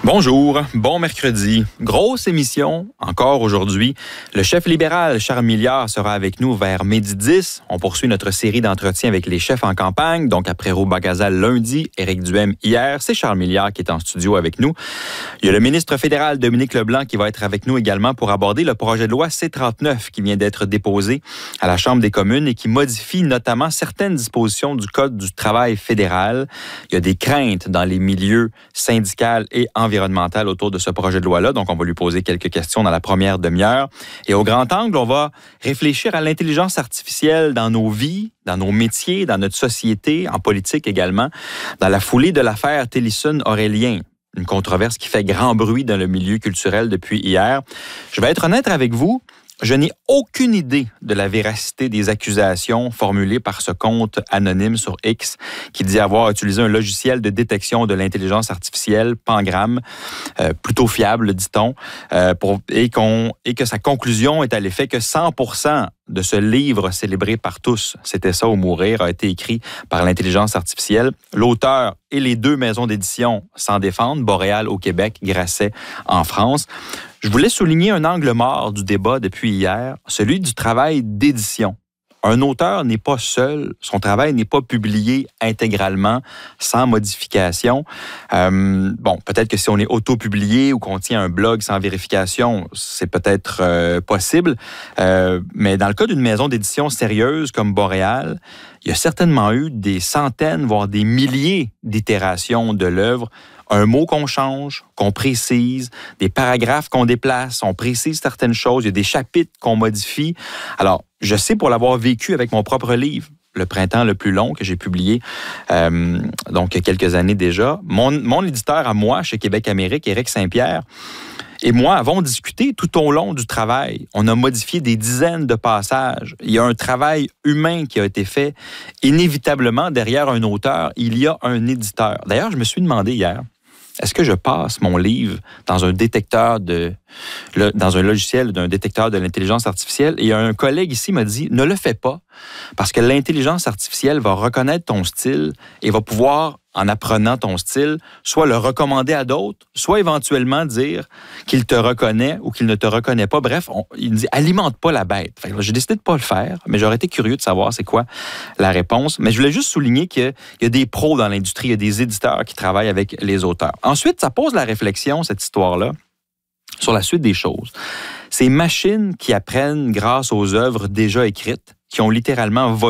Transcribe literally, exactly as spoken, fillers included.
Bonjour, bon mercredi. Grosse émission, encore aujourd'hui. Le chef libéral Charles Milliard sera avec nous vers midi dix. On poursuit notre série d'entretiens avec les chefs en campagne. Donc, après Rouba Gazal lundi, Éric Duhaime hier, c'est Charles Milliard qui est en studio avec nous. Il y a le ministre fédéral Dominique Leblanc qui va être avec nous également pour aborder le projet de loi C trente-neuf qui vient d'être déposé à la Chambre des communes et qui modifie notamment certaines dispositions du Code du travail fédéral. Il y a des craintes dans les milieux syndicaux et environnementaux autour de ce projet de loi-là. Donc, on va lui poser quelques questions dans la première demi-heure. Et au grand angle, on va réfléchir à l'intelligence artificielle dans nos vies, dans nos métiers, dans notre société, en politique également, dans la foulée de l'affaire Tillerson-Aurélien. Une controverse qui fait grand bruit dans le milieu culturel depuis hier. Je vais être honnête avec vous. Je n'ai aucune idée de la véracité des accusations formulées par ce compte anonyme sur X qui dit avoir utilisé un logiciel de détection de l'intelligence artificielle, Pangram, euh, plutôt fiable, dit-on, euh, pour, et, qu'on, et que sa conclusion est à l'effet que cent pour cent de ce livre célébré par tous, C'était ça ou mourir, a été écrit par l'intelligence artificielle. L'auteur et les deux maisons d'édition s'en défendent, Boréal au Québec, Grasset en France. Je voulais souligner un angle mort du débat depuis hier, celui du travail d'édition. Un auteur n'est pas seul, son travail n'est pas publié intégralement, sans modification. Euh, bon, peut-être que si on est auto-publié ou qu'on tient un blog sans vérification, c'est peut-être euh, possible. Euh, mais dans le cas d'une maison d'édition sérieuse comme Boréal, il y a certainement eu des centaines, voire des milliers d'itérations de l'œuvre. Un mot qu'on change, qu'on précise, des paragraphes qu'on déplace, on précise certaines choses, il y a des chapitres qu'on modifie. Alors, je sais pour l'avoir vécu avec mon propre livre, Le printemps le plus long, que j'ai publié euh, donc il y a quelques années déjà. Mon, mon éditeur à moi, chez Québec Amérique, Éric Saint-Pierre, et moi avons discuté tout au long du travail. On a modifié des dizaines de passages. Il y a un travail humain qui a été fait. Inévitablement, derrière un auteur, il y a un éditeur. D'ailleurs, je me suis demandé hier, est-ce que je passe mon livre dans un détecteur de, le, dans un logiciel d'un détecteur de l'intelligence artificielle? Et un collègue ici m'a dit, ne le fais pas, parce que l'intelligence artificielle va reconnaître ton style et va pouvoir, en apprenant ton style, soit le recommander à d'autres, soit éventuellement dire qu'il te reconnaît ou qu'il ne te reconnaît pas. Bref, on, il me dit, alimente pas la bête. Fait que j'ai décidé de pas le faire, mais j'aurais été curieux de savoir c'est quoi la réponse. Mais je voulais juste souligner qu'il y a des pros dans l'industrie, il y a des éditeurs qui travaillent avec les auteurs. Ensuite, ça pose la réflexion, cette histoire-là, sur la suite des choses. Ces machines qui apprennent grâce aux œuvres déjà écrites, qui ont littéralement volé